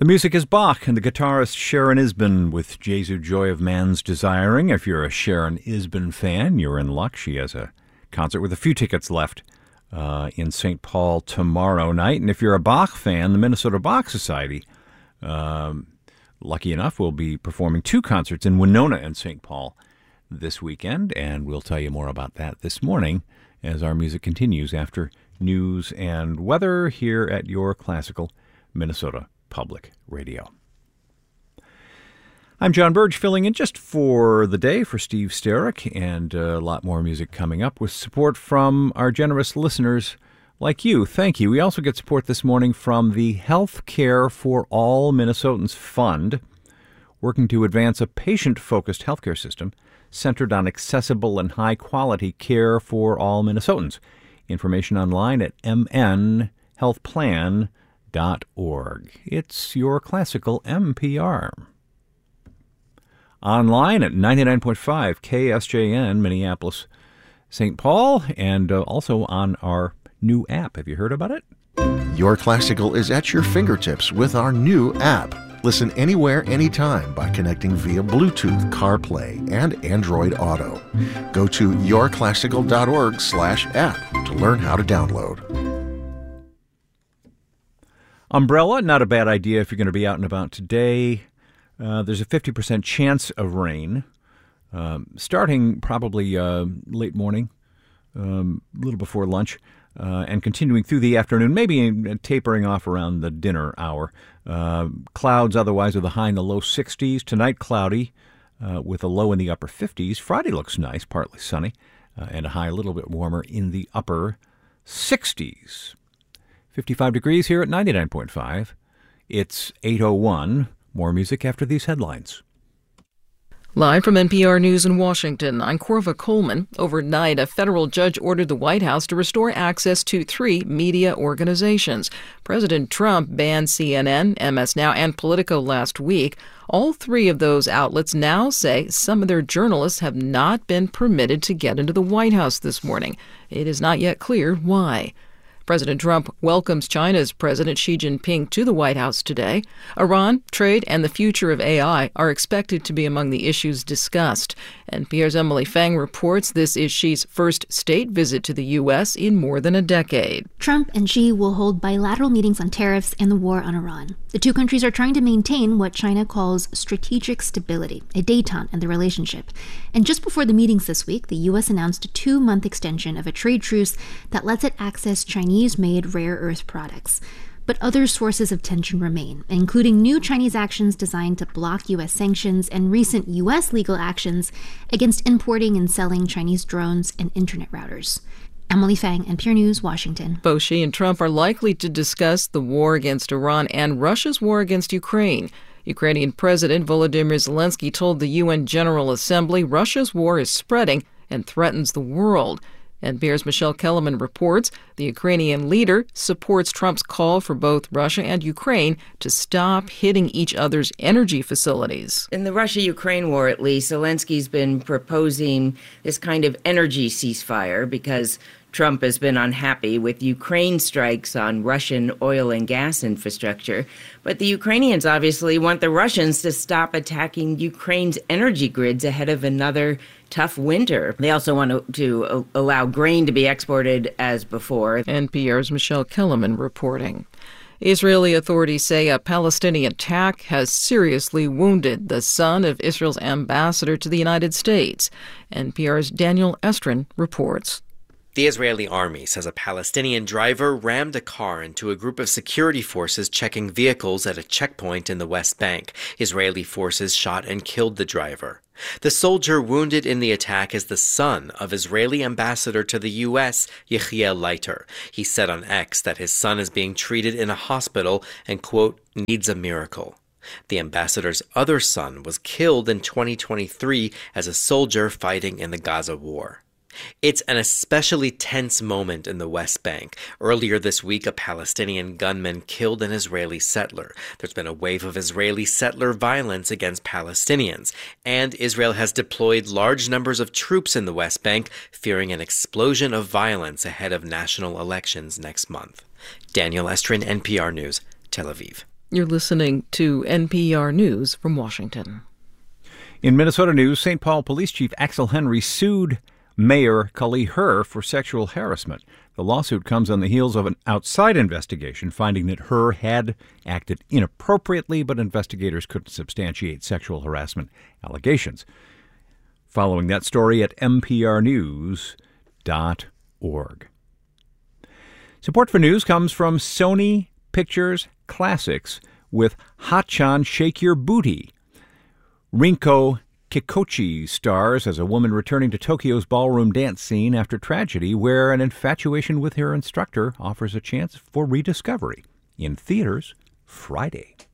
The music is Bach and the guitarist Sharon Isbin with Jesu Joy of Man's Desiring. If you're a Sharon Isbin fan, you're in luck. She has a concert with a few tickets left in St. Paul tomorrow night. And if you're a Bach fan, the Minnesota Bach Society, lucky enough, will be performing 2 concerts in Winona and St. Paul this weekend. And we'll tell you more about that this morning as our music continues after news and weather here at your classical Minnesota Public Radio. I'm John Burge, filling in just for the day for Steve Sterrick, and a lot more music coming up with support from our generous listeners like you. Thank you. We also get support this morning from the Health Care for All Minnesotans Fund, working to advance a patient-focused healthcare system centered on accessible and high-quality care for all Minnesotans. Information online at mnhealthplan.org. It's your classical NPR. Online at 99.5 KSJN, Minneapolis, St. Paul, and also on our new app. Have you heard about it? Your Classical is at your fingertips with our new app. Listen anywhere, anytime by connecting via Bluetooth, CarPlay, and Android Auto. Go to yourclassical.org/app to learn how to download. Umbrella, not a bad idea if you're going to be out and about today. There's a 50% chance of rain, starting probably late morning, a little before lunch, and continuing through the afternoon, maybe tapering off around the dinner hour. Clouds otherwise with a high in the low 60s. Tonight, cloudy with a low in the upper 50s. Friday looks nice, partly sunny, and a high a little bit warmer in the upper 60s. 55 degrees here at 99.5. It's 8:01. More music after these headlines. Live from NPR News in Washington, I'm Corva Coleman. Overnight, a federal judge ordered the White House to restore access to 3 media organizations. President Trump banned CNN, MS Now, and Politico last week. All 3 of those outlets now say some of their journalists have not been permitted to get into the White House this morning. It is not yet clear why. President Trump welcomes China's President Xi Jinping to the White House today. Iran, trade, and the future of AI are expected to be among the issues discussed. NPR's Emily Fang reports this is Xi's first state visit to the U.S. in more than a decade. Trump and Xi will hold bilateral meetings on tariffs and the war on Iran. The 2 countries are trying to maintain what China calls strategic stability, a détente in the relationship. And just before the meetings this week, the U.S. announced a 2-month extension of a trade truce that lets it access Chinese-made rare earth products. But other sources of tension remain, including new Chinese actions designed to block U.S. sanctions and recent U.S. legal actions against importing and selling Chinese drones and internet routers. Emily Fang, NPR News, Washington. Both Xi and Trump are likely to discuss the war against Iran and Russia's war against Ukraine. Ukrainian President Volodymyr Zelensky told the UN General Assembly Russia's war is spreading and threatens the world. NPR's Michelle Kellerman reports the Ukrainian leader supports Trump's call for both Russia and Ukraine to stop hitting each other's energy facilities. In the Russia-Ukraine war, at least, Zelensky's been proposing this kind of energy ceasefire because Trump has been unhappy with Ukraine strikes on Russian oil and gas infrastructure. But the Ukrainians obviously want the Russians to stop attacking Ukraine's energy grids ahead of another tough winter. They also want to allow grain to be exported as before. NPR's Michelle Kellerman reporting. Israeli authorities say a Palestinian attack has seriously wounded the son of Israel's ambassador to the United States. NPR's Daniel Estrin reports. The Israeli army says a Palestinian driver rammed a car into a group of security forces checking vehicles at a checkpoint in the West Bank. Israeli forces shot and killed the driver. The soldier wounded in the attack is the son of Israeli ambassador to the U.S., Yechiel Leiter. He said on X that his son is being treated in a hospital and, quote, needs a miracle. The ambassador's other son was killed in 2023 as a soldier fighting in the Gaza war. It's an especially tense moment in the West Bank. Earlier this week, a Palestinian gunman killed an Israeli settler. There's been a wave of Israeli settler violence against Palestinians, and Israel has deployed large numbers of troops in the West Bank, fearing an explosion of violence ahead of national elections next month. Daniel Estrin, NPR News, Tel Aviv. You're listening to NPR News from Washington. In Minnesota news, St. Paul Police Chief Axel Henry sued Mayor Kali Herr for sexual harassment. The lawsuit comes on the heels of an outside investigation finding that Herr had acted inappropriately, but investigators couldn't substantiate sexual harassment allegations. Following that story at mprnews.org. Support for news comes from Sony Pictures Classics with Hachan Shake Your Booty. Rinko Kikuchi stars as a woman returning to Tokyo's ballroom dance scene after tragedy, where an infatuation with her instructor offers a chance for rediscovery. In theaters Friday.